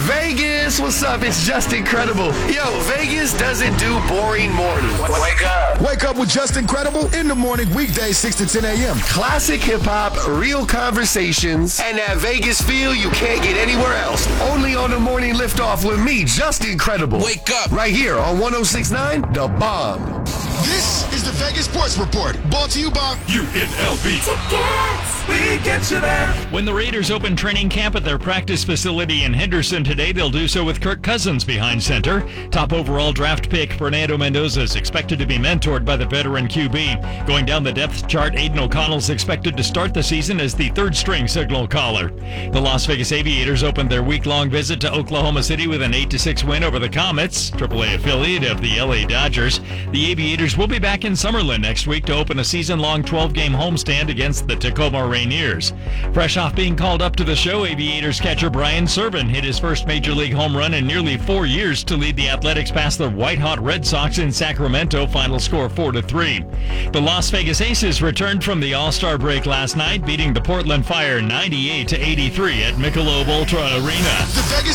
Vegas, what's up? It's just incredible. Yo, Vegas doesn't do boring mornings. Wake up. Wake up with Just Incredible in the morning, weekdays 6 to 10 a.m. Classic hip-hop, real conversations, and that Vegas feel you can't get anywhere else. Only on the morning liftoff with me, Just Incredible. Wake up. Right here on 106.9 The Bomb. This is the Vegas Sports Report, brought to you by UNLV. We get you there. When the Raiders open training camp at their practice facility in Henderson today, they'll do so with Kirk Cousins behind center. Top overall draft pick Fernando Mendoza is expected to be mentored by the veteran QB. Going down the depth chart, Aiden O'Connell is expected to start the season as the third-string signal caller. The Las Vegas Aviators opened their week-long visit to Oklahoma City with an 8-6 win over the Comets, AAA affiliate of the LA Dodgers. The Aviators will be back in Summerlin next week to open a season-long 12-game homestand against the Tacoma Rainiers. Fresh off being called up to the show, Aviators catcher Brian Serven hit his first Major League home run in nearly 4 years to lead the Athletics past the white-hot Red Sox in Sacramento, final score 4-3. The Las Vegas Aces returned from the All-Star break last night, beating the Portland Fire 98-83 at Michelob Ultra Arena. the Vegas